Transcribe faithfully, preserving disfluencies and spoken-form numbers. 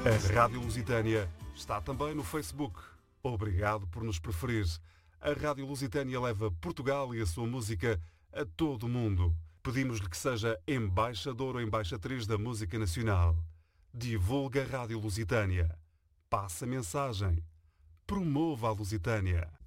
A Rádio Lusitânia está também no Facebook. Obrigado por nos preferir. A Rádio Lusitânia leva Portugal e a sua música a todo o mundo. Pedimos-lhe que seja embaixador ou embaixatriz da música nacional. Divulga a Rádio Lusitânia. Passa a mensagem. Promova a Lusitânia.